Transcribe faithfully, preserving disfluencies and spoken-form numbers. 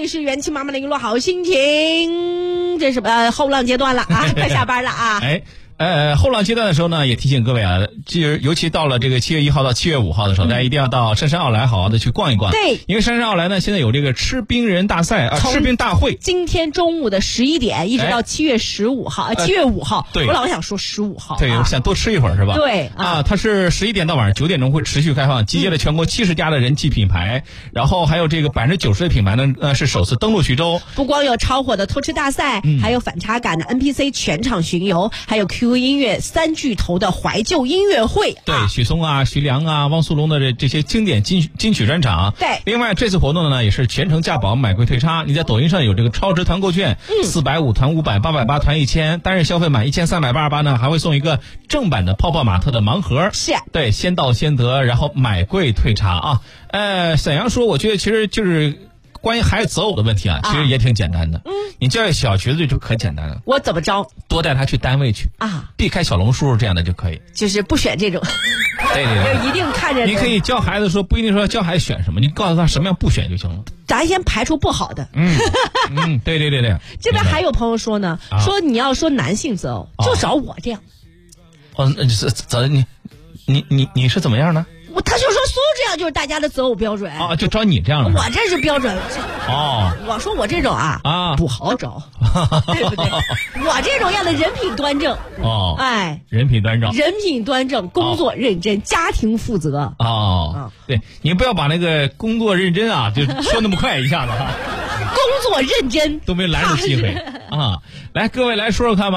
里是元气满满的娱乐好心情，这是呃后浪阶段了啊，快下班了啊。 哎。呃，后浪阶段的时候呢，也提醒各位啊，就是尤其到了这个七月一号到七月五号的时候，嗯、大家一定要到杉杉奥莱好好的去逛一逛。 对， 因为杉杉奥莱呢，现在有这个吃冰人大赛啊，吃冰大会。 今天中午的十一点一直到七月十五号，呃，七月五号。 对， 我老想说十五号。 对， 啊、 想多吃一会儿是吧？ 对啊， 啊，它是十一点到晚上九点钟会持续开放，集结了全国七十家的人气品牌，嗯、然后还有这个百分之九十的品牌呢，呃，是首次登陆徐州。 不光有超火的偷吃大赛，嗯、还有反差感的 N P C 全场巡游，还有 Q Q 音乐三巨头的怀旧音乐会。 对，啊、许嵩啊、徐良啊、汪苏泷的这这些经典金金曲专场。 对， 另外这次活动呢也是全程价保，买贵退差。你在抖音上有这个超值团购券，四百五团五百，八百八团一千，单日消费满一千三百八十八呢，还会送一个正版的泡泡玛特的盲盒。 是， 对，先到先得，然后买贵退差啊。呃，沈阳说，我觉得其实就是关于孩子择偶的问题啊，其实也挺简单的。嗯，你教育小学子就可简单了。 我怎么着？ 多带他去单位去啊， 避开小龙叔这样的就可以。 就是不选这种。 对对对， 一定看着。 你可以教孩子说，不一定说教孩子选什么，你告诉他什么样不选就行了。 咱先排除不好的。 嗯嗯，对对对对。 这边还有朋友说呢， 啊、 说你要说男性择偶，啊、就找我这样。 哦，那是怎你你你你是怎么样呢？ 我他就说所有这样就是大家的择偶标准啊，就找你这样的。 我这是标准哦。 我说我这种啊啊不好找，对不对？我这种样的人品端正哦， 哎， 人品端正， 人品端正，工作认真，哦、家庭负责哦。嗯、对，你不要把那个工作认真啊，就说那么快一下子哈。 工作认真都没拦住机会啊！来，各位来说说看吧。